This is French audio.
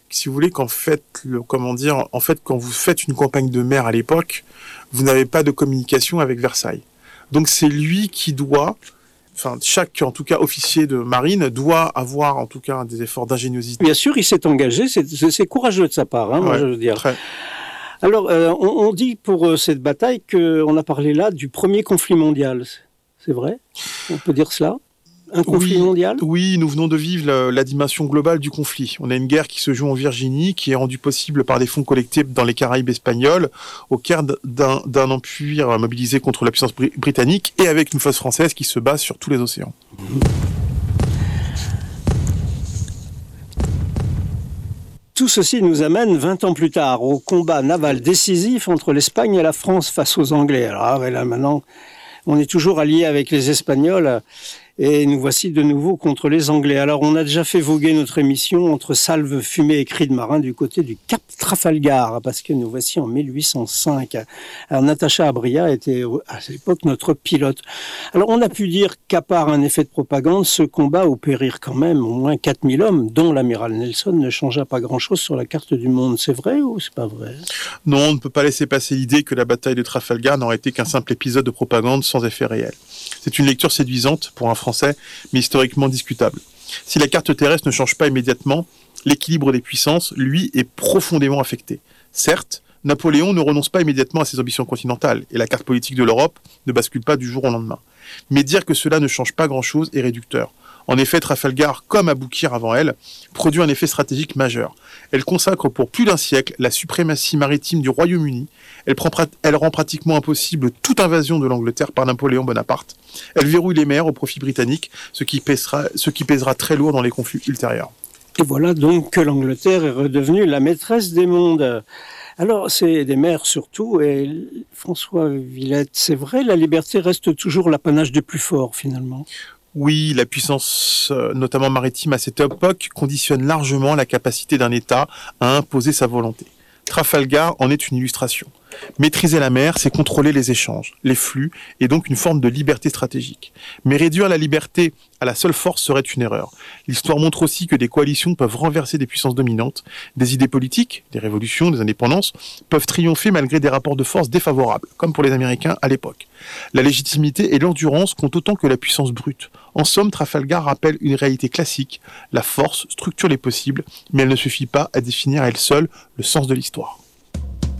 si vous voulez, qu'en fait, quand vous faites une campagne de mer à l'époque, vous n'avez pas de communication avec Versailles. Donc c'est lui qui doit, chaque, en tout cas, officier de marine doit avoir, en tout cas, des efforts d'ingéniosité. Bien sûr, il s'est engagé, c'est courageux de sa part, moi je veux dire. Très. Alors, on dit pour cette bataille qu'on a parlé là du premier conflit mondial. C'est vrai ? On peut dire cela ? Un conflit mondial ? Oui, nous venons de vivre la dimension globale du conflit. On a une guerre qui se joue en Virginie, qui est rendue possible par des fonds collectés dans les Caraïbes espagnols, au cœur d'un empire mobilisé contre la puissance britannique, et avec une flotte française qui se bat sur tous les océans. Tout ceci nous amène 20 ans plus tard au combat naval décisif entre l'Espagne et la France face aux Anglais. Alors là, maintenant, on est toujours alliés avec les Espagnols et nous voici de nouveau contre les Anglais. Alors, on a déjà fait voguer notre émission entre salves, fumée et cris de marins du côté du Cap Trafalgar, parce que nous voici en 1805. Alors, Natacha Abria était à l'époque notre pilote. Alors, on a pu dire qu'à part un effet de propagande, ce combat où périrent quand même au moins 4000 hommes, dont l'amiral Nelson, ne changea pas grand-chose sur la carte du monde. C'est vrai ou c'est pas vrai ? Non, on ne peut pas laisser passer l'idée que la bataille de Trafalgar n'aurait été qu'un simple épisode de propagande sans effet réel. C'est une lecture séduisante pour un Français, mais historiquement discutable. Si la carte terrestre ne change pas immédiatement, l'équilibre des puissances, lui, est profondément affecté. Certes, Napoléon ne renonce pas immédiatement à ses ambitions continentales, et la carte politique de l'Europe ne bascule pas du jour au lendemain. Mais dire que cela ne change pas grand-chose est réducteur. En effet, Trafalgar, comme Aboukir avant elle, produit un effet stratégique majeur. Elle consacre pour plus d'un siècle la suprématie maritime du Royaume-Uni. Elle rend pratiquement impossible toute invasion de l'Angleterre par Napoléon Bonaparte. Elle verrouille les mers au profit britannique, ce qui pèsera très lourd dans les conflits ultérieurs. Et voilà donc que l'Angleterre est redevenue la maîtresse des mondes. Alors, c'est des mers surtout, et François Villette, c'est vrai, la liberté reste toujours l'apanage des plus forts finalement. Oui, la puissance, notamment maritime à cette époque, conditionne largement la capacité d'un État à imposer sa volonté. Trafalgar en est une illustration. Maîtriser la mer, c'est contrôler les échanges, les flux, et donc une forme de liberté stratégique. Mais réduire la liberté à la seule force serait une erreur. L'histoire montre aussi que des coalitions peuvent renverser des puissances dominantes, des idées politiques, des révolutions, des indépendances, peuvent triompher malgré des rapports de force défavorables, comme pour les Américains à l'époque. La légitimité et l'endurance comptent autant que la puissance brute. En somme, Trafalgar rappelle une réalité classique. La force structure les possibles, mais elle ne suffit pas à définir à elle seule le sens de l'histoire.